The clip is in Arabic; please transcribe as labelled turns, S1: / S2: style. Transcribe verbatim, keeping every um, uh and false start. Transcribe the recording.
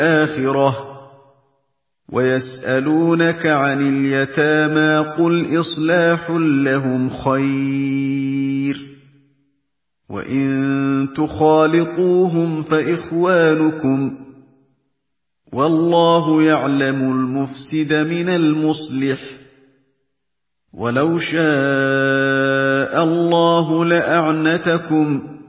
S1: الْآخِرَةِ وَيَسْأَلُونَكَ عَنِ الْيَتَامَى قُلْ إِصْلَاحٌ لَّهُمْ خَيْرٌ وَإِن تُخَالِطُوهُمْ فَإِخْوَانُكُمْ وَاللَّهُ يَعْلَمُ الْمُفْسِدَ مِنَ الْمُصْلِحِ وَلَوْ شَاءَ اللَّهُ لَأَعْنَتَكُمْ